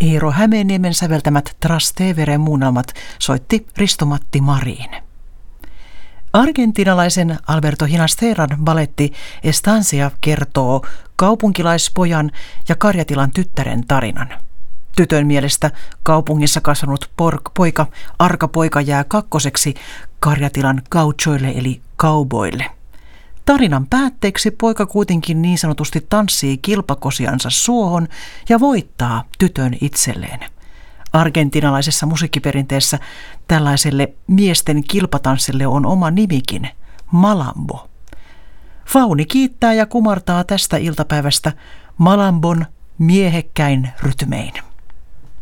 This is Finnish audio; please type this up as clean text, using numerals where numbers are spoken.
Eero Hämeenniemen säveltämät Trastevere muunnelmat soitti Risto-Matti Marin. Argentinalaisen Alberto Hinasteran baletti Estancia kertoo kaupunkilaispojan ja karjatilan tyttären tarinan. Tytön mielestä kaupungissa kasvanut arka poika jää kakkoseksi karjatilan gauchoille eli cowboille. Tarinan päätteeksi poika kuitenkin niin sanotusti tanssii kilpakosiansa suohon ja voittaa tytön itselleen. Argentinalaisessa musiikkiperinteessä tällaiselle miesten kilpatanssille on oma nimikin, malambo. Fauni kiittää ja kumartaa tästä iltapäivästä malambon miehekkäin rytmein.